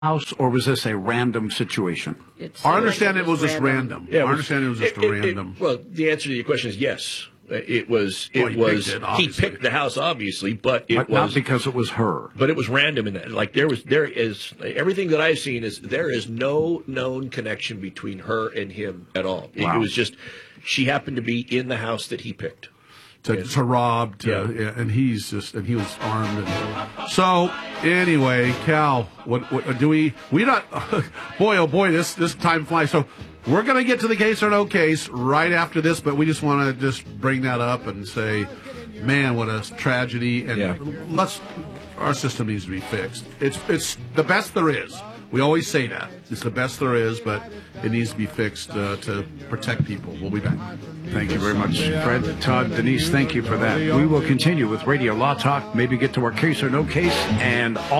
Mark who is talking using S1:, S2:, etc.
S1: house, or was this a random situation?
S2: Our understanding was just random.
S3: Yeah,
S2: Our understanding was just random.
S3: Well, the answer to your question is yes. It was. He picked the house, obviously, but it was
S1: not because it was her.
S3: But it was random in that. Like there is everything that I've seen is there is no known connection between her and him at all.
S1: Wow.
S3: It was just she happened to be in the house that he picked.
S2: To rob, and he was armed. So anyway, Cal, what do we not? Boy, oh boy, this time flies. So we're going to get to the case or no case right after this, but we just want to just bring that up and say, man, what a tragedy, and our system needs to be fixed. It's the best there is. We always say that. It's the best there is, but it needs to be fixed to protect people. We'll be back.
S1: Thank you very much, Fred, Todd, Denise. Thank you for that. We will continue with Radio Law Talk, maybe get to our case or no case, and all